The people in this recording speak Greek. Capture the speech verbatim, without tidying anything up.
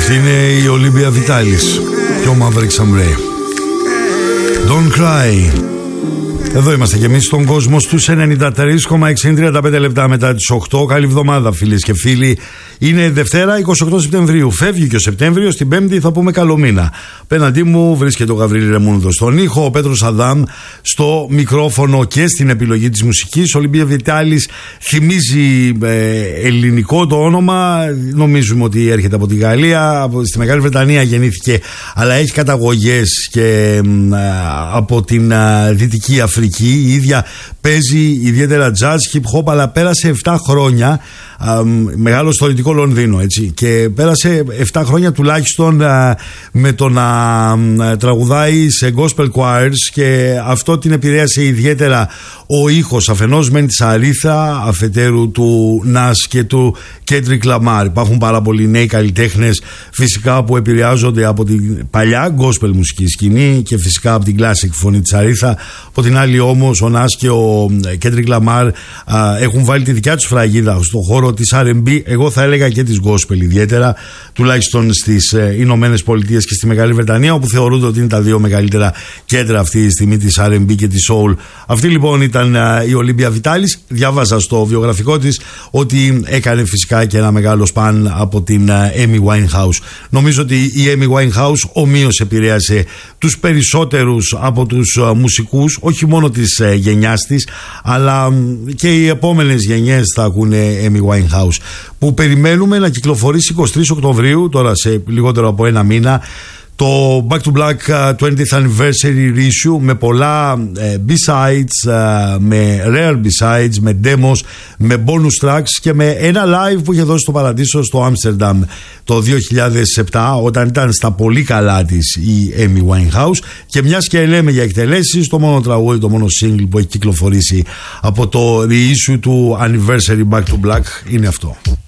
Αυτή είναι η Ολύμπια Βιτάλης και ο Maverick Samurai. Don't cry. Εδώ είμαστε και εμείς στον κόσμο στους ενενήντα τρία κόμμα έξι, τριάντα πέντε λεπτά μετά τις οκτώ. Καλή εβδομάδα, φίλες και φίλοι. Είναι Δευτέρα, εικοστή ογδόη Σεπτεμβρίου. Φεύγει και ο Σεπτέμβριος, την Πέμπτη θα πούμε καλό μήνα. Απέναντί μου βρίσκεται ο Γαβρίλη Ρεμούνδος στον ήχο, ο Πέτρος Αδάμ στο μικρόφωνο και στην επιλογή της μουσικής. Ολυμπία Βιτάλης θυμίζει ε, ελληνικό το όνομα. Νομίζουμε ότι έρχεται από τη Γαλλία. Στη Μεγάλη Βρετανία γεννήθηκε, αλλά έχει καταγωγές και ε, από την ε, Δυτική Αφρική. Η ίδια παίζει ιδιαίτερα jazz, hip hop, αλλά πέρασε επτά χρόνια. Α, μεγάλο στο Δυτικό Λονδίνο, έτσι, και πέρασε επτά χρόνια τουλάχιστον α, με το να α, τραγουδάει σε gospel choirs, και αυτό την επηρέασε ιδιαίτερα ο ήχος αφενός μεν της Αρίθα, αφετέρου του Νας και του Κέντρικ Λαμάρ. Υπάρχουν πάρα πολλοί νέοι καλλιτέχνες φυσικά που επηρεάζονται από την παλιά gospel μουσική σκηνή και φυσικά από την classic φωνή της Αρίθα. Από την άλλη όμως ο Νας και ο Κέντρικ Λαμάρ έχουν βάλει τη δικιά τους φραγίδα στον χώρο της αρ εν μπι, εγώ θα έλεγα και της gospel ιδιαίτερα, τουλάχιστον στις ε, Ηνωμένες Πολιτείες και στη Μεγάλη Βρετανία, όπου θεωρούνται ότι είναι τα δύο μεγαλύτερα κέντρα αυτή τη στιγμή της αρ εν μπι και της soul. Αυτή λοιπόν ήταν ε, η Ολύμπια Βιτάλης. Διάβαζα στο βιογραφικό της ότι έκανε φυσικά και ένα μεγάλο σπαν από την ε, Amy Winehouse. Νομίζω ότι η Amy Winehouse ομοίως επηρέασε τους περισσότερους από τους ε, μουσικούς, όχι μόνο της ε, γενιάς της, αλλά ε, και οι επόμενες γενιές θα ακούνε Amy Winehouse, που περιμένουμε να κυκλοφορήσει εικοστή τρίτη Οκτωβρίου, τώρα σε λιγότερο από ένα μήνα, το Back to Black twentieth Anniversary Reissue, με πολλά ε, B-sides, ε, με rare B-sides, με demos, με bonus tracks και με ένα live που είχε δώσει στο Παραδείσο στο Άμστερνταμ το δύο χιλιάδες επτά, όταν ήταν στα πολύ καλά της η Amy Winehouse. Και μιας και λέμε για εκτελέσεις, το μόνο τραγούδι, το μόνο single που έχει κυκλοφορήσει από το reissue του Anniversary Back to Black είναι αυτό.